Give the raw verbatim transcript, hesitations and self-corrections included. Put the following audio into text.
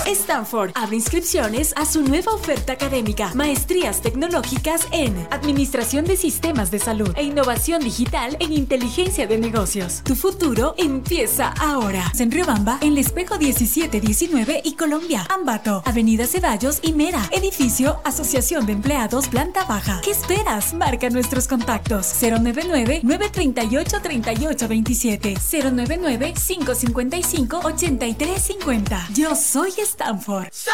Stanford abre inscripciones a su nueva oferta académica. Maestrías tecnológicas en Administración de Sistemas de Salud e Innovación Digital en Inteligencia de Negocios. Tu futuro empieza ahora. En Riobamba, en El Espejo diecisiete diecinueve y Colombia. Ambato, Avenida Ceballos y Mera. Edificio Asociación de Empleados, planta baja. ¿Qué esperas? Marca nuestros contactos. cero nueve nueve, nueve tres ocho, tres ocho dos siete. cero nueve nueve, cinco cinco cinco, ocho tres cinco cero. Yo soy Stanford. Soy